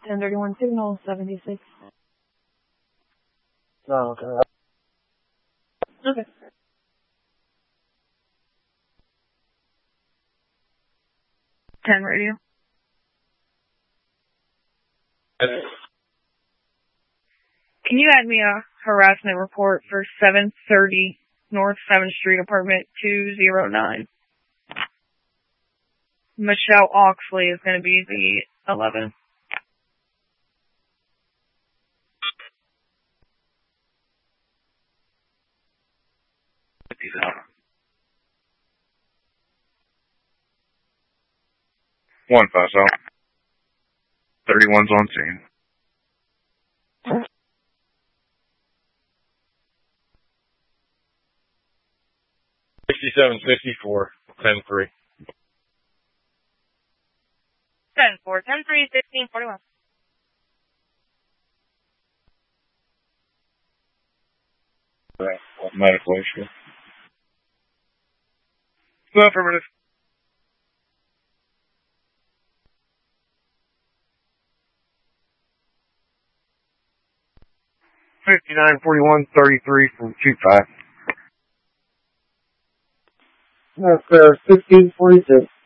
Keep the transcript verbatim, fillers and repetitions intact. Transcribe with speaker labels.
Speaker 1: ten thirty-one signal, seventy-six.
Speaker 2: Oh, okay.
Speaker 1: Okay. ten radio. Can you add me a harassment report for seven thirty North seventh Street, apartment two oh nine? Michelle Oxley is going to be the eleven.
Speaker 3: One five so. thirty-one's on scene.
Speaker 4: sixty-seven sixty-four, ten three.
Speaker 1: ten four, ten three, sixteen forty-one.
Speaker 3: Medical issue.
Speaker 4: No, affirmative.
Speaker 3: fifty-nine forty-one thirty-three from two five.
Speaker 2: That's uh, fifteen forty-six.